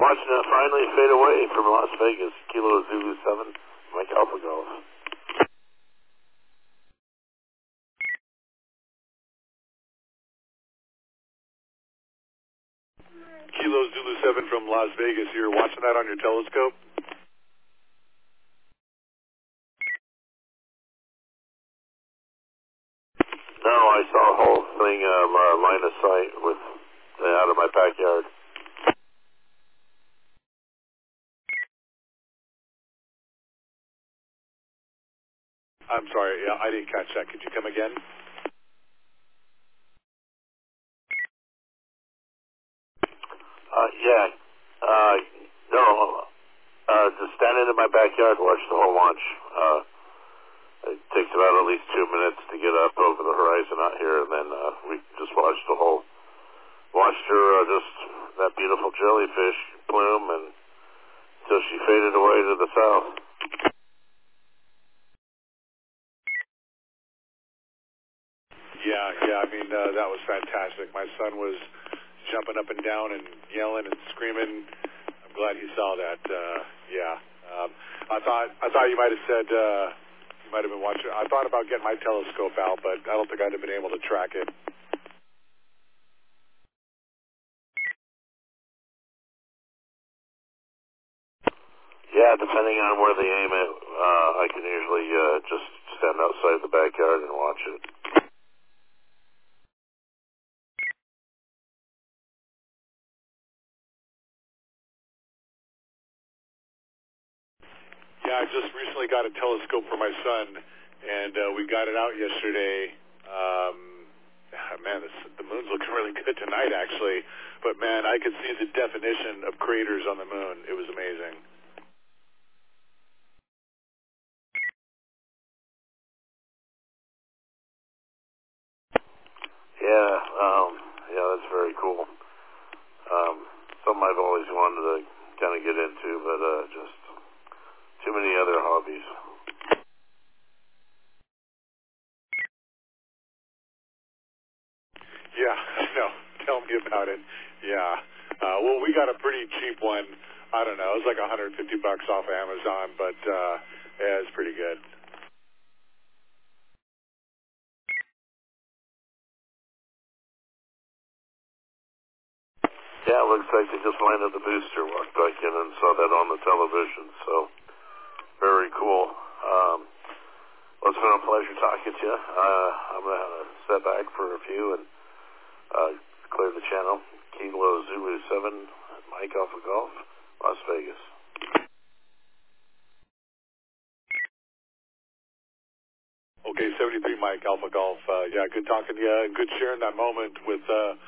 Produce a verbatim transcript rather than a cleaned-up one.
watching it finally fade away from Las Vegas. Kilo Zulu seven, Mike Alpha Golf. Kilo Zulu seven from Las Vegas. You're watching that on your telescope? No, I saw the whole thing, um, uh, line of sight with uh, out of my backyard. I'm sorry, yeah, I didn't catch that. Could you come again? Uh, yeah. Uh, no, uh, just standing in my backyard, watch the whole launch. Uh, it takes about at least two minutes to get up over the horizon out here, and then uh, we just watched the whole, watched her, uh, just that beautiful jellyfish plume, and until she faded away to the south. Yeah, yeah, I mean, uh, that was fantastic. My son was jumping up and down and yelling and screaming. I'm glad he saw that. Uh, yeah. Um, I thought I thought you might have said, uh, you might have been watching. I thought about getting my telescope out, but I don't think I'd have been able to track it. Yeah, depending on where they aim it, uh, I can usually uh, just stand outside the backyard and watch it. Yeah, I just recently got a telescope for my son, and uh, we got it out yesterday. Um, man, this, the moon's looking really good tonight, actually. But, man, I could see the definition of craters on the moon. It was amazing. Yeah, um, yeah, that's very cool. Um, something I've always wanted to kind of get into, but uh, just too many other hobbies. Yeah, I know. Tell me about it. Yeah. Uh, well, we got a pretty cheap one. I don't know. It was like one hundred fifty bucks off Amazon, but uh, yeah, it's pretty good. Yeah, it looks like they just landed the booster, walked back in and saw that on the television, so very cool. Um, well, it's been a pleasure talking to you. Uh, I'm going to step back for a few and uh, clear the channel. Kilo Zulu seven, Mike Alpha Golf, Las Vegas. Okay, seventy-three Mike Alpha Golf. Uh, yeah, good talking to you and good sharing that moment with uh,